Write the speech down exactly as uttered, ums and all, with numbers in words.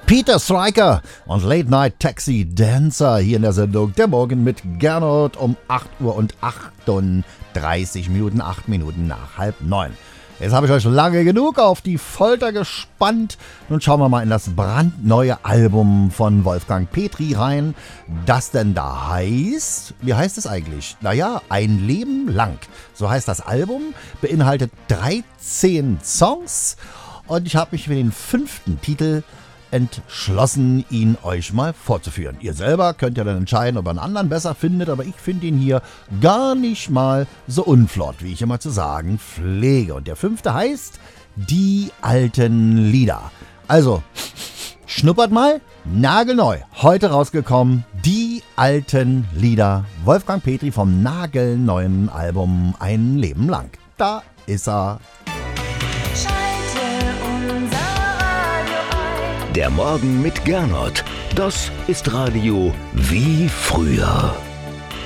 Peter Stryker und Late Night Taxi Dancer hier in der Sendung Der Morgen mit Gernot um acht Uhr und achtunddreißig Minuten, acht Minuten nach halb neun. Jetzt habe ich euch lange genug auf die Folter gespannt. Nun schauen wir mal in das brandneue Album von Wolfgang Petri rein, das denn da heißt, wie heißt es eigentlich? Naja, Ein Leben lang. So heißt das Album, beinhaltet dreizehn Songs und ich habe mich für den fünften Titel entschlossen, ihn euch mal vorzuführen. Ihr selber könnt ja dann entscheiden, ob ihr einen anderen besser findet, aber ich finde ihn hier gar nicht mal so unflott, wie ich immer zu sagen pflege. Und der fünfte heißt Die alten Lieder. Also, schnuppert mal, nagelneu, heute rausgekommen, Die alten Lieder. Wolfgang Petri vom nagelneuen Album Ein Leben lang. Da ist er. Der Morgen mit Gernot, das ist Radio wie früher.